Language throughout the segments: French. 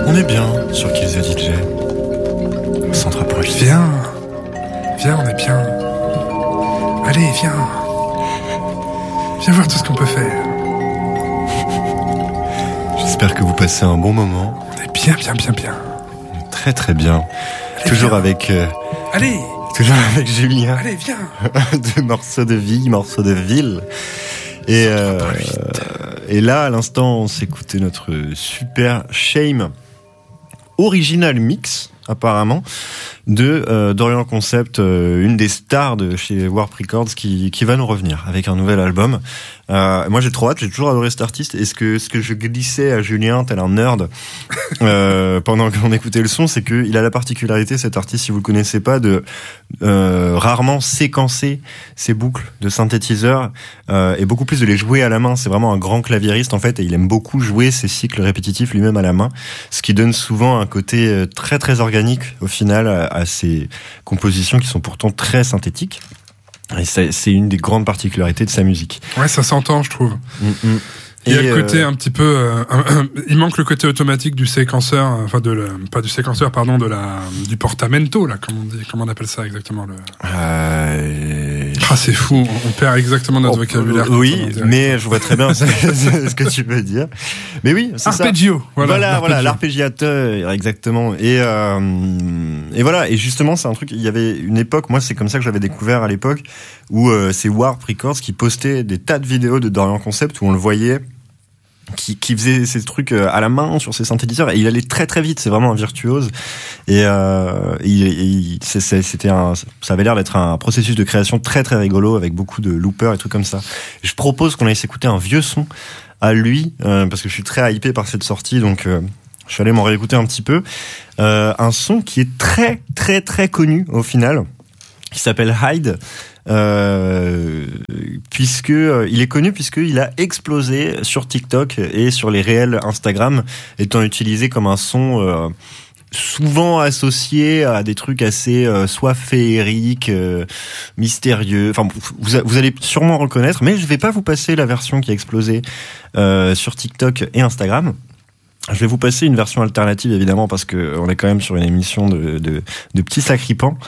On est bien sur Kill the DJ. On s'en rapproche. Viens, on est bien. Allez, viens. Viens voir tout ce qu'on peut faire. J'espère que vous passez un bon moment. On est bien. Très très bien. Allez, Toujours viens. avec... Allez. Toujours avec Julien. Allez, viens. De morceaux de vie, morceaux de ville. Et là, à l'instant, on s'écoutait notre super Shame original mix, apparemment, de Dorian Concept, une des stars de chez Warp Records, qui va nous revenir avec un nouvel album. Moi, j'ai trop hâte, j'ai toujours adoré cet artiste. Et ce que je glissais à Julien, tel un nerd, pendant qu'on écoutait le son, c'est qu'il a la particularité, cet artiste, si vous le connaissez pas, de rarement séquencer ses boucles de synthétiseurs et beaucoup plus de les jouer à la main. C'est vraiment un grand claviériste, en fait, et il aime beaucoup jouer ses cycles répétitifs lui-même à la main, ce qui donne souvent un côté très très organique, au final, à ses compositions qui sont pourtant très synthétiques. Et c'est une des grandes particularités de sa musique. Ouais, ça s'entend, je trouve. Il y a le côté un petit peu... il manque le côté automatique du séquenceur, enfin pas du séquenceur, pardon, du portamento, là, comment on appelle ça exactement c'est fou, on perd exactement notre vocabulaire. Oui, mais je vois très bien ce que tu veux dire. Mais oui, c'est arpeggio, ça. Voilà, l'arpégiateur, exactement. Et voilà, et justement, c'est un truc, il y avait une époque, moi c'est comme ça que j'avais découvert à l'époque, où c'est Warp Records qui postait des tas de vidéos de Dorian Concept où on le voyait qui faisait ces trucs à la main sur ses synthétiseurs, et il allait très très vite, c'est vraiment un virtuose, et ça avait l'air d'être un processus de création très très rigolo avec beaucoup de loopers et trucs comme ça. Je propose qu'on aille s'écouter un vieux son à lui, parce que je suis très hypé par cette sortie, donc je suis allé m'en réécouter un petit peu, un son qui est très très très connu au final, qui s'appelle Hide, puisque il est connu puisqu'il a explosé sur TikTok et sur les réels Instagram, étant utilisé comme un son souvent associé à des trucs assez soit féeriques, mystérieux. Enfin, vous allez sûrement reconnaître, mais je vais pas vous passer la version qui a explosé sur TikTok et Instagram. Je vais vous passer une version alternative, évidemment, parce que on est quand même sur une émission de petits sacripants.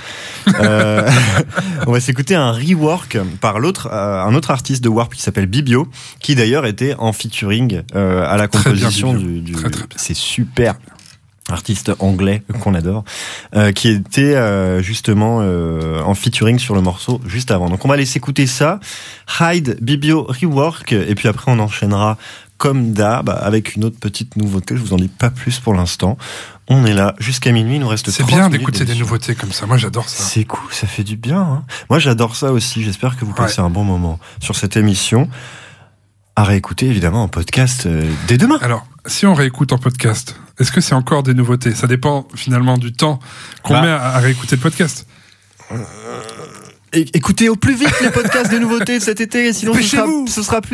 On va s'écouter un rework par un autre artiste de Warp qui s'appelle Bibio, qui d'ailleurs était en featuring à la composition du très, très bien. C'est super. Artiste anglais qu'on adore, qui était justement en featuring sur le morceau juste avant. Donc on va aller s'écouter ça, Hide, Bibio, Rework, et puis après on enchaînera comme d'hab avec une autre petite nouveauté. Je vous en dis pas plus pour l'instant. On est là jusqu'à minuit, il nous reste 30 minutes. C'est bien d'écouter des nouveautés comme ça, moi j'adore ça. C'est cool, ça fait du bien, hein. Moi j'adore ça aussi, j'espère que vous passez un bon moment sur cette émission. À réécouter évidemment en podcast dès demain. Alors, si on réécoute en podcast, est-ce que c'est encore des nouveautés ? Ça dépend finalement du temps qu'on met à réécouter le podcast. Écoutez au plus vite les podcasts de nouveautés cet été, sinon ce sera plus